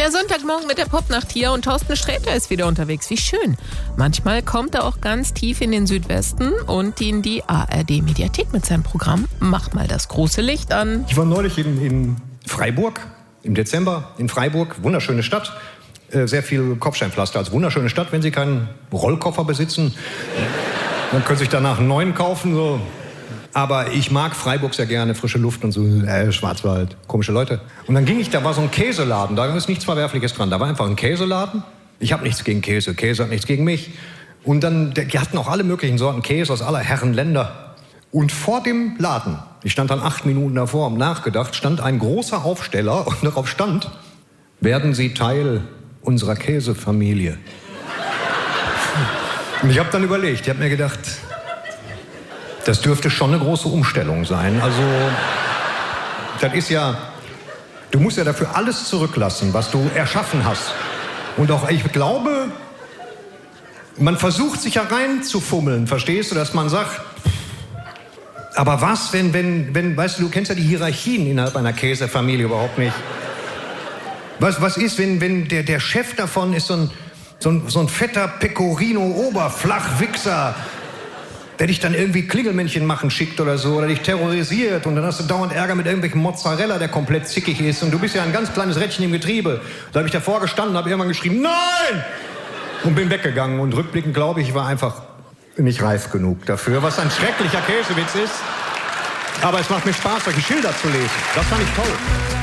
Der Sonntagmorgen mit der Popnacht hier und Thorsten Sträter ist wieder unterwegs. Wie schön. Manchmal kommt er auch ganz tief in den Südwesten und in die ARD-Mediathek mit seinem Programm Mach mal das große Licht an. Ich war neulich in Freiburg, im Dezember in Freiburg. Wunderschöne Stadt. Sehr viel Kopfsteinpflaster. Also wunderschöne Stadt, wenn Sie keinen Rollkoffer besitzen. Dann können Sie sich danach einen neuen kaufen. So. Aber ich mag Freiburg sehr gerne, frische Luft und so, Schwarzwald, komische Leute. Und dann ging ich, da war so ein Käseladen, da ist nichts Verwerfliches dran. Da war einfach ein Käseladen. Ich habe nichts gegen Käse, Käse hat nichts gegen mich. Und dann, die hatten auch alle möglichen Sorten Käse aus aller Herren Länder. Und vor dem Laden, ich stand dann 8 Minuten davor, und nachgedacht, stand ein großer Aufsteller und darauf stand: Werden Sie Teil unserer Käsefamilie? Und ich habe dann überlegt, ich habe mir gedacht, das dürfte schon eine große Umstellung sein. Also, das ist ja, du musst ja dafür alles zurücklassen, was du erschaffen hast. Und auch, ich glaube, man versucht sich ja reinzufummeln, verstehst du, dass man sagt, aber was, wenn, weißt du, du kennst ja die Hierarchien innerhalb einer Käsefamilie überhaupt nicht. Was ist, wenn der Chef davon ist so ein fetter Pecorino-Oberflachwichser, der dich dann irgendwie Klingelmännchen machen schickt oder so, oder dich terrorisiert, und dann hast du dauernd Ärger mit irgendwelchem Mozzarella, der komplett zickig ist, und du bist ja ein ganz kleines Rädchen im Getriebe. Da habe ich davor gestanden, habe irgendwann geschrieben, nein! Und bin weggegangen, und rückblickend glaube ich, war einfach nicht reif genug dafür, was ein schrecklicher Käsewitz ist. Aber es macht mir Spaß, solche Schilder zu lesen. Das fand ich toll.